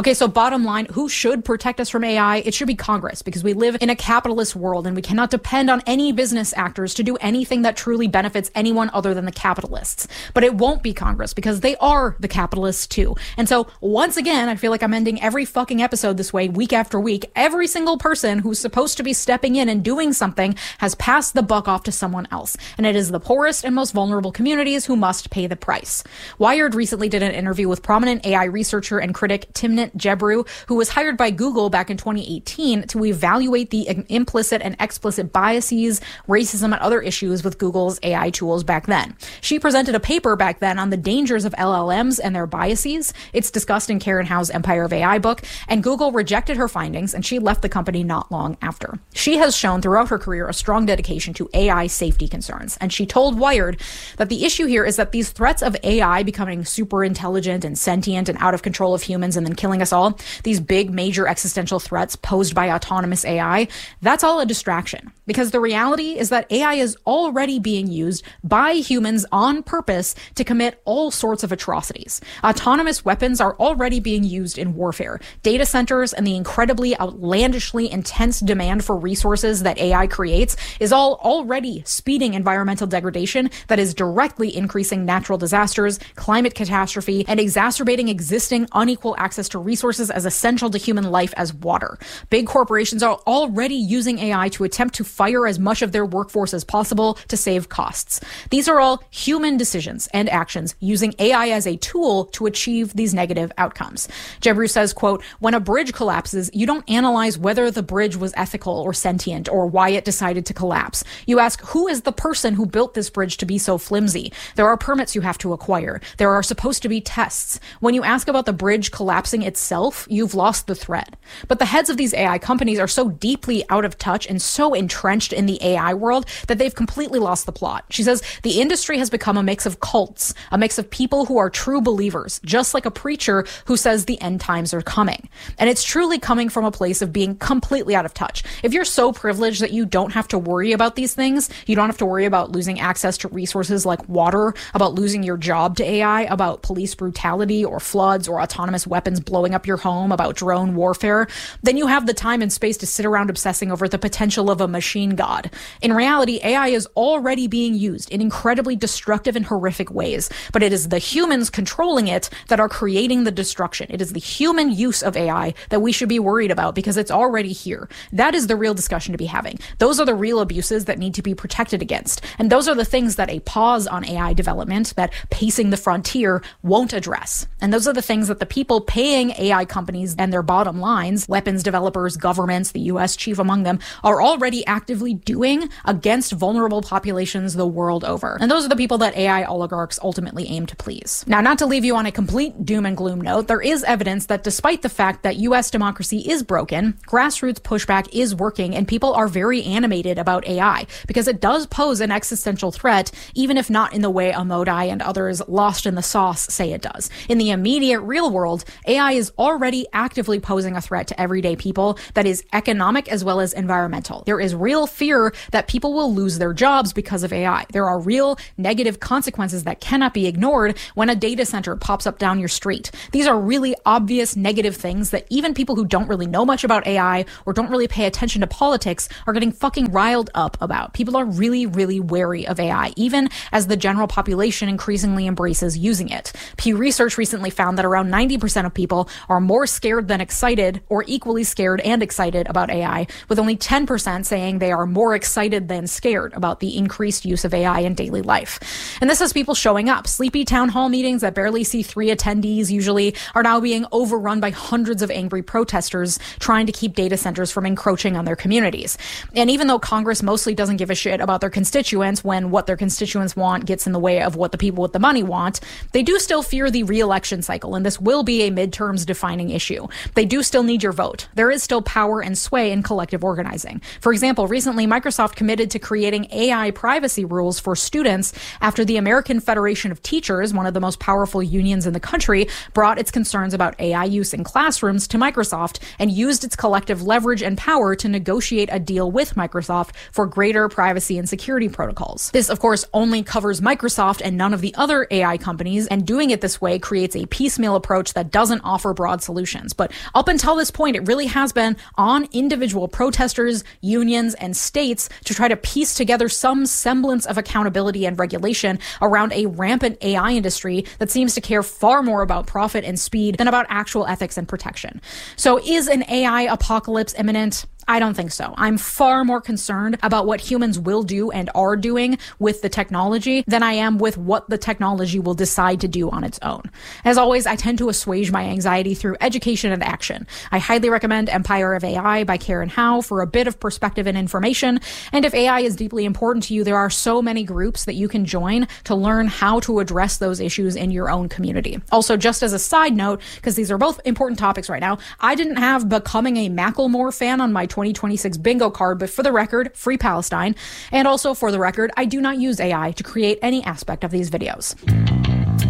Okay, so bottom line, who should protect us from AI? It should be Congress, because we live in a capitalist world and we cannot depend on any business actors to do anything that truly benefits anyone other than the capitalists. But it won't be Congress, because they are the capitalists too. And so once again, I feel like I'm ending every fucking episode this way, week after week. Every single person who's supposed to be stepping in and doing something has passed the buck off to someone else. And it is the poorest and most vulnerable communities who must pay the price. Wired recently did an interview with prominent AI researcher and critic Timnit Gebru, who was hired by Google back in 2018 to evaluate the implicit and explicit biases, racism, and other issues with Google's AI tools back then. She presented a paper back then on the dangers of LLMs and their biases. It's discussed in Karen Howe's Empire of AI book, and Google rejected her findings, and she left the company not long after. She has shown throughout her career a strong dedication to AI safety concerns, and she told Wired that the issue here is that these threats of AI becoming super intelligent and sentient and out of control of humans and then killing us all, these big major existential threats posed by autonomous AI, that's all a distraction. Because the reality is that AI is already being used by humans on purpose to commit all sorts of atrocities. Autonomous weapons are already being used in warfare. Data centers and the incredibly outlandishly intense demand for resources that AI creates is all already speeding environmental degradation that is directly increasing natural disasters, climate catastrophe, and exacerbating existing unequal access to resources as essential to human life as water. Big corporations are already using AI to attempt to fire as much of their workforce as possible to save costs. These are all human decisions and actions using AI as a tool to achieve these negative outcomes. Gebru says, quote, "When a bridge collapses, you don't analyze whether the bridge was ethical or sentient or why it decided to collapse. You ask, who is the person who built this bridge to be so flimsy? There are permits you have to acquire. There are supposed to be tests. When you ask about the bridge collapsing itself, you've lost the thread." But the heads of these AI companies are so deeply out of touch and so entrenched in the AI world that they've completely lost the plot. She says, "The industry has become a mix of cults, a mix of people who are true believers, just like a preacher who says the end times are coming." And it's truly coming from a place of being completely out of touch. If you're so privileged that you don't have to worry about these things, you don't have to worry about losing access to resources like water, about losing your job to AI, about police brutality or floods or autonomous weapons blowing up your home, about drone warfare, then you have the time and space to sit around obsessing over the potential of a machine god. In reality, AI is already being used in incredibly destructive and horrific ways, but it is the humans controlling it that are creating the destruction. It is the human use of AI that we should be worried about because it's already here. That is the real discussion to be having. Those are the real abuses that need to be protected against. And those are the things that a pause on AI development, that pacing the frontier, won't address. And those are the things that the people paying AI companies and their bottom lines, weapons developers, governments, the US chief among them, are already actively doing against vulnerable populations the world over. And those are the people that AI oligarchs ultimately aim to please. Now, not to leave you on a complete doom and gloom note, there is evidence that despite the fact that US democracy is broken, grassroots pushback is working and people are very animated about AI because it does pose an existential threat, even if not in the way Amodai and others lost in the sauce say it does. In the immediate real world, AI is already actively posing a threat to everyday people that is economic as well as environmental. There is real fear that people will lose their jobs because of AI. There are real negative consequences that cannot be ignored when a data center pops up down your street. These are really obvious negative things that even people who don't really know much about AI or don't really pay attention to politics are getting fucking riled up about. People are really, really wary of AI, even as the general population increasingly embraces using it. Pew Research recently found that around 90% of people are more scared than excited or equally scared and excited about AI, with only 10% saying they are more excited than scared about the increased use of AI in daily life. And this has people showing up. Sleepy town hall meetings that barely see 3 attendees usually are now being overrun by hundreds of angry protesters trying to keep data centers from encroaching on their communities. And even though Congress mostly doesn't give a shit about their constituents when what their constituents want gets in the way of what the people with the money want, they do still fear the re-election cycle, and this will be a midterms defining issue. They do still need your vote. There is still power and sway in collective organizing. For example, recently Microsoft committed to creating AI privacy rules for students after the American Federation of Teachers, one of the most powerful unions in the country, brought its concerns about AI use in classrooms to Microsoft and used its collective leverage and power to negotiate a deal with Microsoft for greater privacy and security protocols. This, of course, only covers Microsoft and none of the other AI companies, and doing it this way creates a piecemeal approach that doesn't offer offer broad solutions. But up until this point, it really has been on individual protesters, unions, and states to try to piece together some semblance of accountability and regulation around a rampant AI industry that seems to care far more about profit and speed than about actual ethics and protection. So is an AI apocalypse imminent? I don't think so. I'm far more concerned about what humans will do and are doing with the technology than I am with what the technology will decide to do on its own. As always, I tend to assuage my anxiety through education and action. I highly recommend Empire of AI by Karen Howe for a bit of perspective and information. And if AI is deeply important to you, there are so many groups that you can join to learn how to address those issues in your own community. Also, just as a side note, because these are both important topics right now, I didn't have becoming a Macklemore fan on my 2026 bingo card, but for the record, free Palestine. And also for the record, I do not use AI to create any aspect of these videos.